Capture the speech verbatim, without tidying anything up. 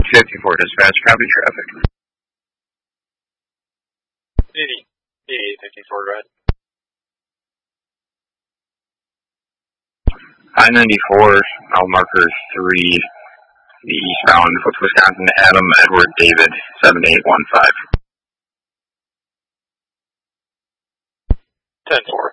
fifty-four dispatch, copy traffic. eighty, eighty, fifty-four, red. I ninety-four, mile marker three, the eastbound, Foots, Wisconsin, Adam Edward David, seven eight one five. ten four.